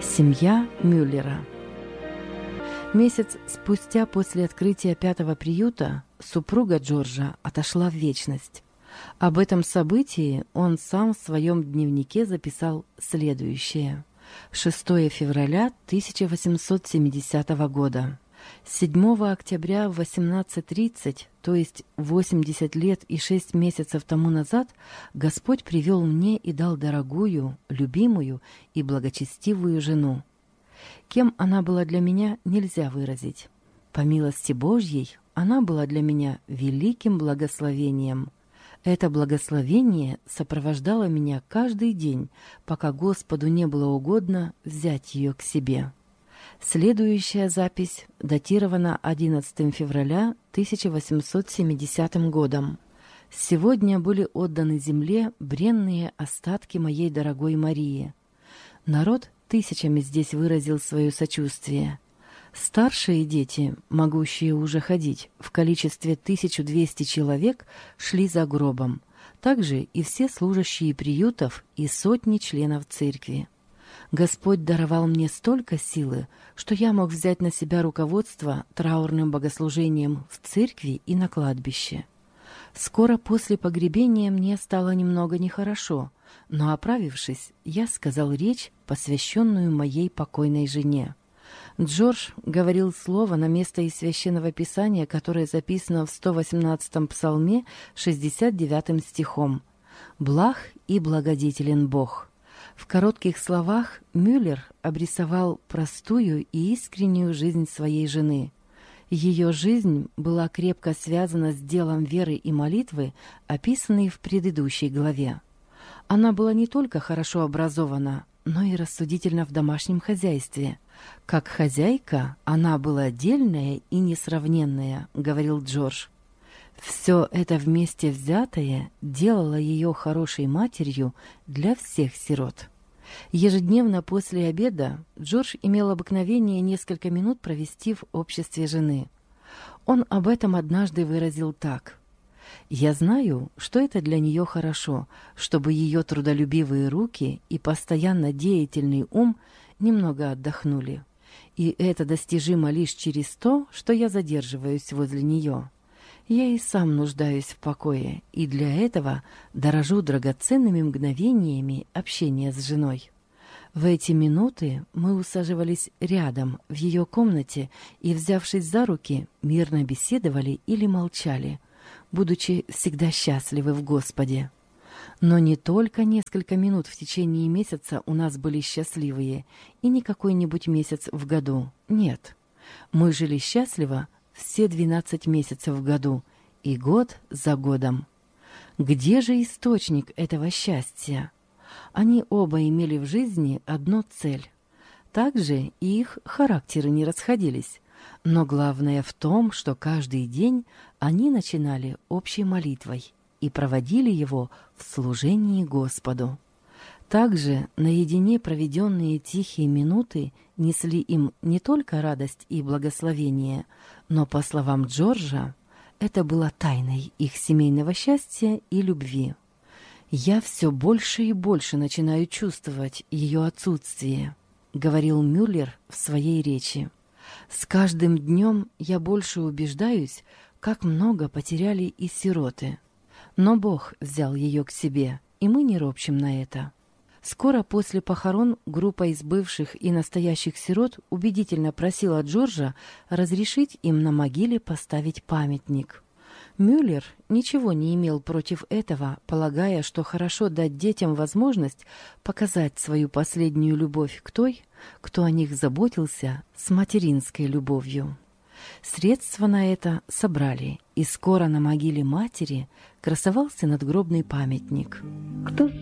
Семья Мюллера. Месяц спустя после открытия 5-го приюта супруга Джорджа отошла в вечность. Об этом событии он сам в своем дневнике записал следующее. 6 февраля 1870 года. 7 октября в 18:30, то есть 80 лет и 6 месяцев тому назад, Господь привел мне и дал дорогую, любимую и благочестивую жену. Кем она была для меня, нельзя выразить. По милости Божьей, она была для меня великим благословением. Это благословение сопровождало меня каждый день, пока Господу не было угодно взять ее к себе. Следующая запись датирована 11 февраля 1870 годом. «Сегодня были отданы земле бренные остатки моей дорогой Марии. Народ тысячами здесь выразил свое сочувствие. Старшие дети, могущие уже ходить, в количестве 1200 человек, шли за гробом. Также и все служащие приютов и сотни членов церкви. Господь даровал мне столько силы, что я мог взять на себя руководство траурным богослужением в церкви и на кладбище. Скоро после погребения мне стало немного нехорошо, но, оправившись, я сказал речь, посвященную моей покойной жене. Джордж говорил слово на место из Священного Писания, которое записано в 118-м псалме 69-м стихом «Благ и благодетелен Бог». В коротких словах Мюллер обрисовал простую и искреннюю жизнь своей жены. Ее жизнь была крепко связана с делом веры и молитвы, описанной в предыдущей главе. Она была не только хорошо образована, но и рассудительна в домашнем хозяйстве. «Как хозяйка она была отдельная и несравненная», — говорил Джордж. Все это вместе взятое делало ее хорошей матерью для всех сирот. Ежедневно после обеда Джордж имел обыкновение несколько минут провести в обществе жены. Он об этом однажды выразил так: «Я знаю, что это для нее хорошо, чтобы ее трудолюбивые руки и постоянно деятельный ум немного отдохнули. И это достижимо лишь через то, что я задерживаюсь возле нее. Я и сам нуждаюсь в покое, и для этого дорожу драгоценными мгновениями общения с женой». В эти минуты мы усаживались рядом в ее комнате и, взявшись за руки, мирно беседовали или молчали, будучи всегда счастливы в Господе. Но не только несколько минут в течение месяца у нас были счастливые, и не какой-нибудь месяц в году. Нет, мы жили счастливо все 12 месяцев в году, и год за годом. Где же источник этого счастья? Они оба имели в жизни одну цель. Также и их характеры не расходились. Но главное в том, что каждый день они начинали общей молитвой и проводили его в служении Господу. Также наедине проведенные тихие минуты несли им не только радость и благословение, но, по словам Джорджа, это было тайной их семейного счастья и любви. «Я все больше и больше начинаю чувствовать ее отсутствие», — говорил Мюллер в своей речи. «С каждым днем я больше убеждаюсь, как много потеряли и сироты. Но Бог взял ее к себе, и мы не ропщем на это». Скоро после похорон группа из бывших и настоящих сирот убедительно просила Джорджа разрешить им на могиле поставить памятник. Мюллер ничего не имел против этого, полагая, что хорошо дать детям возможность показать свою последнюю любовь к той, кто о них заботился с материнской любовью. Средства на это собрали, и скоро на могиле матери красовался надгробный памятник. Кто